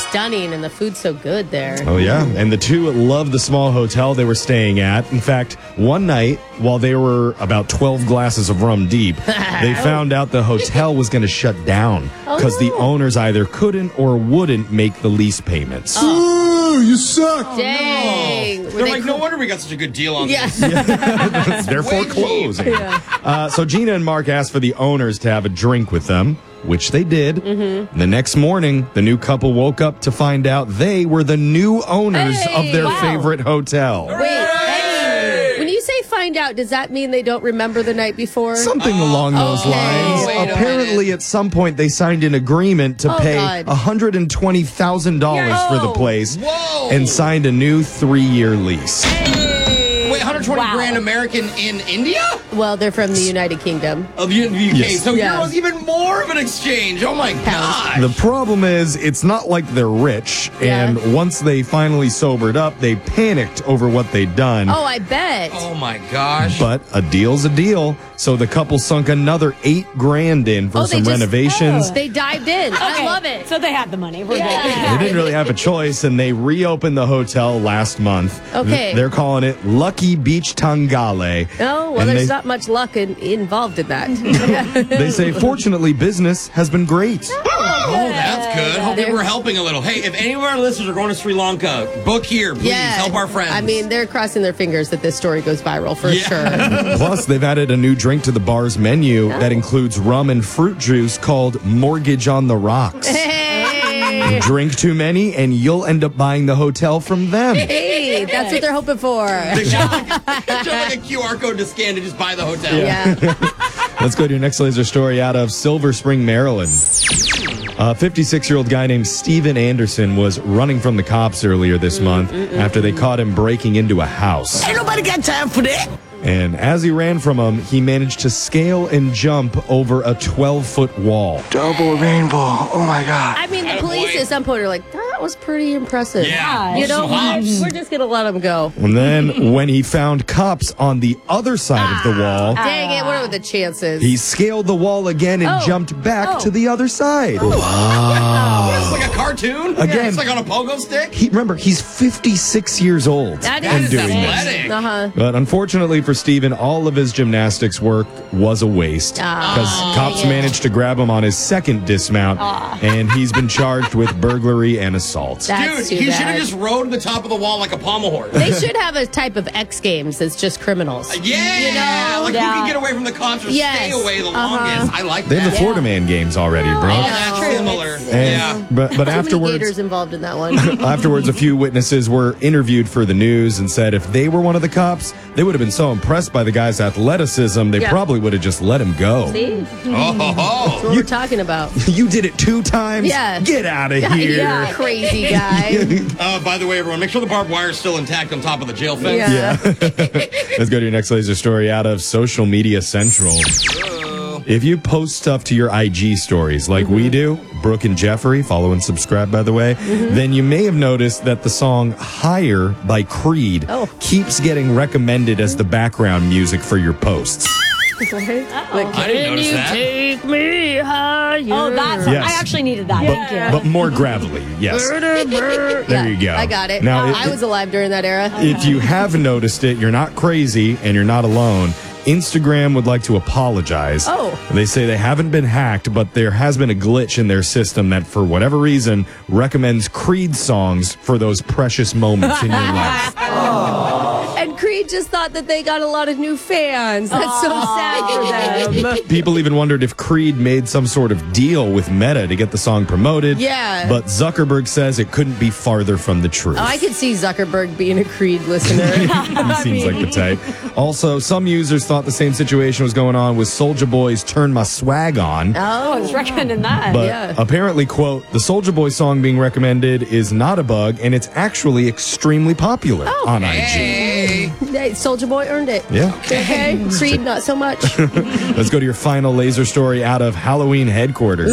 stunning, and the food's so good there. Oh, yeah. And the two loved the small hotel they were staying at. In fact, one night, while they were about 12 glasses of rum deep, they found out the hotel was going to shut down because the owners either couldn't or wouldn't make the lease payments. Ooh, you suck. Dang. They're like, no wonder we got such a good deal on this. They're foreclosing. So Gina and Mark asked for the owners to have a drink with them, which they did. The next morning, the new couple woke up to find out they were the new owners of their favorite hotel. Wait, when you say find out, does that mean they don't remember the night before? Something along those lines. Apparently, at some point, they signed an agreement to pay $120,000 for the place and signed a new 3-year lease. Wait, 120 grand American in India? Well, they're from the United Kingdom. Of the UK. So euros even more of an exchange. Oh, my God. The problem is, it's not like they're rich. And once they finally sobered up, they panicked over what they'd done. Oh, I bet. Oh, my gosh. But a deal's a deal. So the couple sunk another $8,000 in for some renovations. They dived in. I love it. So they had the money. We're good. They didn't really have a choice, and they reopened the hotel last month. Okay. They're calling it Lucky Beach Tangale. Oh, well, there's not much luck involved in that. They say, fortunately, business has been great. Oh, that's good. Hope we're helping a little. Hey, if any of our listeners are going to Sri Lanka, book here, please. Help our friends. I mean, they're crossing their fingers that this story goes viral for sure. Plus, they've added a new drink to the bar's menu that includes rum and fruit juice called Mortgage on the Rocks. Hey! Drink too many, and you'll end up buying the hotel from them. Hey, that's what they're hoping for. They show like a QR code to scan to just buy the hotel. Yeah. Let's go to your next laser story out of Silver Spring, Maryland. A 56-year-old guy named Steven Anderson was running from the cops earlier this month after they caught him breaking into a house. Ain't nobody got time for that. And as he ran from him, he managed to scale and jump over a 12-foot wall. Double rainbow. Oh, my God. I mean, the police at some point are like, that was pretty impressive. Yeah. You know what? We're just going to let him go. And then when he found cops on the other side of the wall, Dang it, what are the chances? he scaled the wall again and jumped back to the other side. It's like a cartoon? Again. It's like on a pogo stick? Remember, he's 56 years old That and is doing this. athletic. But unfortunately for Steven, all of his gymnastics work was a waste because cops managed to grab him on his second dismount, and he's been charged with burglary and assault. That's Dude, too he should have bad. just rode to the top of the wall like a pommel horse. They should have a type of X Games that's just criminals. Yeah, like who can get away from the cops or stay away the longest. I like They that. have the Florida Man games already, bro. That's similar. But Too many afterwards, gators involved in that one. afterwards, a few witnesses were interviewed for the news and said if they were one of the cops, they would have been so impressed by the guy's athleticism, they probably would have just let him go. See? That's what we're talking about. You did it 2 times? Yeah. Get out of here. Yeah, crazy guy. By the way, everyone, make sure the barbed wire is still intact on top of the jail fence. Yeah. Let's go to your next laser story out of Social Media Central. If you post stuff to your IG stories like we do, Brooke and Jeffrey, follow and subscribe, by the way, then you may have noticed that the song Higher by Creed keeps getting recommended as the background music for your posts. Like, I didn't notice that. Take me higher. Oh, that's Yes. I actually needed that. Thank you. But more gravelly, yes. There you go. I got it. Now, I was alive during that era. if you have noticed it, you're not crazy and you're not alone. Instagram would like to apologize. They say they haven't been hacked, but there has been a glitch in their system that, for whatever reason, recommends Creed songs for those precious moments in your life. And Creed just thought that they got a lot of new fans. That's so sad for them. People even wondered if Creed made some sort of deal with Meta to get the song promoted. Yeah. But Zuckerberg says it couldn't be farther from the truth. Oh, I could see Zuckerberg being a Creed listener. He seems like the type. Also, some users thought the same situation was going on with Soulja Boy's Turn My Swag On. I was recommending that. But apparently, quote, the Soulja Boy song being recommended is not a bug, and it's actually extremely popular on IG. Hey, Soulja Boy earned it. Yeah. Okay. Creed, not so much. Let's go to your final laser story out of Halloween headquarters.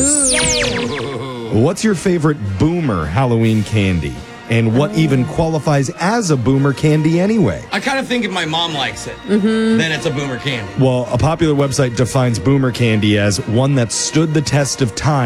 What's your favorite boomer Halloween candy? And what even qualifies as a boomer candy anyway? I kind of think if my mom likes it, then it's a boomer candy. Well, a popular website defines boomer candy as one that stood the test of time